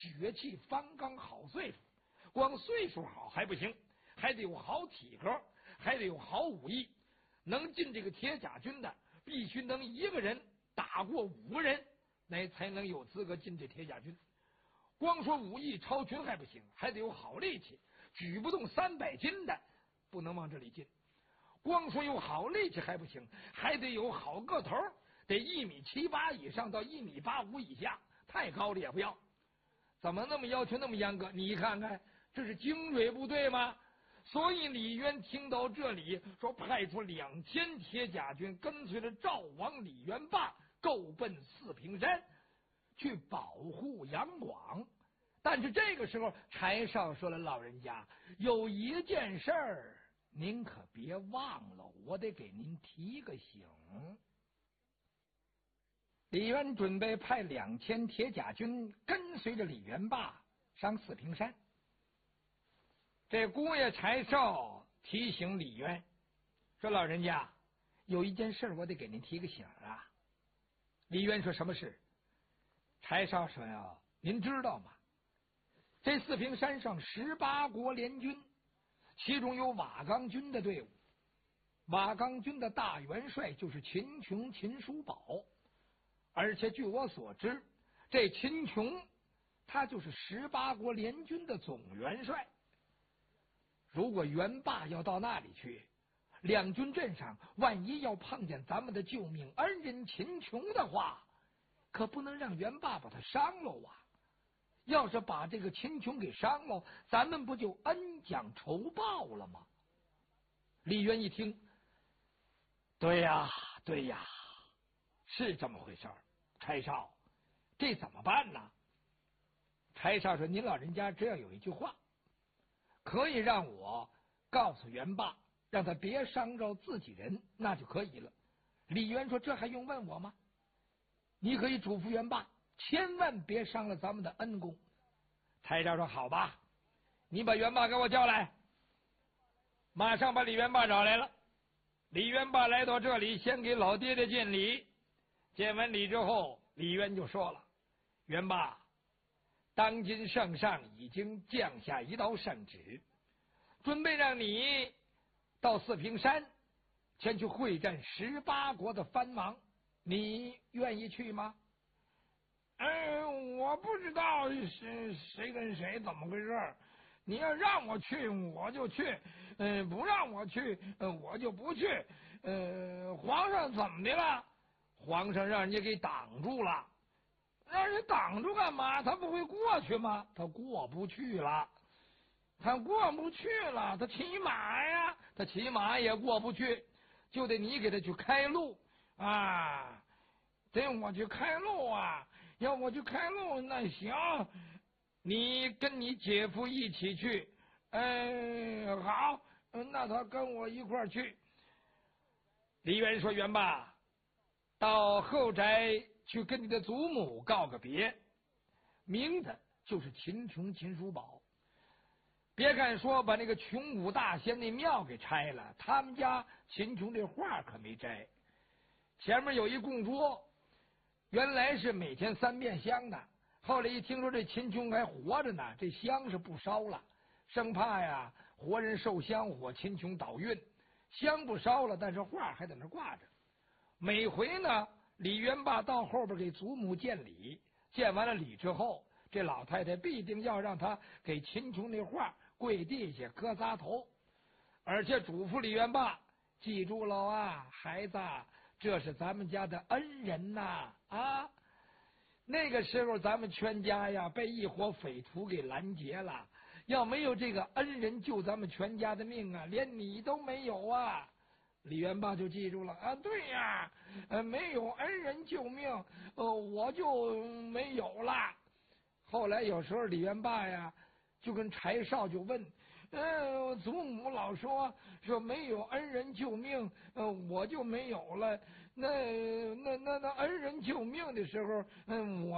血气方刚，好岁数。光岁数好还不行，还得有好体格，还得有好武艺。能进这个铁甲军的，必须能一个人打过5个人，那才能有资格进这铁甲军。光说武艺超群还不行，还得有好力气，举不动300斤的不能往这里进。光说有好力气还不行，还得有好个头，得1.78米以上到1.85米以下，太高的也不要。怎么那么要求那么严格？你看看，这是精锐部队吗？所以李渊听到这里，说派出2000铁甲军跟随着赵王李元霸够奔四平山去保护杨广。但是这个时候柴少说了，老人家有一件事儿您可别忘了，我得给您提个醒。李渊准备派2000铁甲军跟随着李元霸上四平山。这姑爷柴少提醒李渊说，老人家有一件事我得给您提个醒啊。李渊说，什么事？柴少说呀，您知道吗？这四平山上18国联军，其中有瓦岗军的队伍，瓦岗军的大元帅就是秦琼秦叔宝，而且据我所知，这秦琼他就是18国联军的总元帅。如果元霸要到那里去，两军阵上万一要碰见咱们的救命恩人秦琼的话，可不能让元霸把他伤了啊！要是把这个秦琼给伤了，咱们不就恩将仇报了吗？李渊一听，对呀，对呀，是这么回事儿。柴少，这怎么办呢？柴少说，您老人家只要有一句话，可以让我告诉元霸，让他别伤着自己人，那就可以了。李渊说，这还用问我吗？你可以嘱咐元霸，千万别伤了咱们的恩公。柴少说，好吧，你把元霸给我叫来。马上把李元霸找来了。李元霸来到这里，先给老爹爹见礼。见完礼之后，李渊就说了，元霸，当今圣上已经降下一道圣旨，准备让你到四平山前去会战18国的藩王，你愿意去吗？我不知道谁跟谁怎么回事，你要让我去我就去，不让我去我就不去。皇上怎么的了？皇上让人家给挡住了。让人挡住干嘛？他不会过去吗？他过不去了，他过不去了，他骑马呀，他骑马也过不去，就得你给他去开路啊！得我去开路啊！要我去开路，那行，你跟你姐夫一起去。好，那他跟我一块儿去。李渊说，元霸，到后宅去跟你的祖母告个别，名字就是秦琼秦叔宝。别看说把那个穷武大仙那庙给拆了，他们家秦琼这画可没摘。前面有一供桌，原来是每天3遍香的，后来一听说这秦琼还活着呢，这香是不烧了，生怕呀活人受香火，秦琼倒运，香不烧了，但是画还在那挂着。每回呢，李元霸到后边给祖母见礼，见完了礼之后，这老太太必定要让他给秦琼那画跪地下磕仨头，而且嘱咐李元霸，记住了啊，孩子，这是咱们家的恩人呐！啊，那个时候咱们全家呀被一伙匪徒给拦截了，要没有这个恩人救咱们全家的命啊，连你都没有啊！李元霸就记住了啊，对呀，没有恩人救命，我就没有了。后来有时候李元霸呀，就跟柴少就问，祖母老说没有恩人救命，我就没有了。那恩人救命的时候，我